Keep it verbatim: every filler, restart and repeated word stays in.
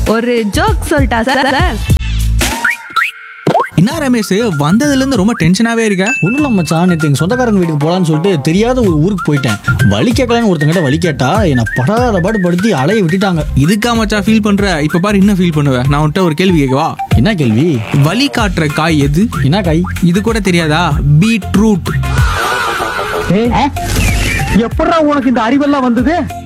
ஒரு ஜோக் சொல்லிட்டா சார்? என்ன ரமேஷ், வந்ததுல இருந்து ரொம்ப டென்ஷனாவே இருக்க? ஒன்றும் இல்லை மச்சான், நேற்று எங்கள் சொந்தக்காரங்க வீட்டுக்கு போகலான்னு சொல்லிட்டு தெரியாத ஒரு ஊருக்கு போயிட்டேன். வழி கேட்கலான்னு ஒருத்தங்கிட்ட வழி கேட்டா என்னை படாத பாடு படுத்தி அலைய விட்டுட்டாங்க. இதுக்கா மச்சான் ஃபீல் பண்ற? இப்ப பாரு என்ன ஃபீல் பண்ணுவேன். நான் உன்கிட்ட ஒரு கேள்வி கேட்கவா? என்ன கேள்வி? வழி காட்டுற காய் எது? என்ன காய்? இது கூட தெரியாதா? பீட்ரூட். எப்படா உனக்கு இந்த அறிவெல்லாம் வந்தது?